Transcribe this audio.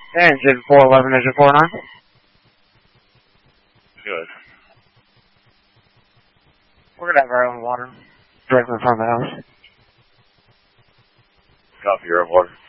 Engine 411, engine 49. Good. We're gonna have our own water directly in front of the house. Copy your own water.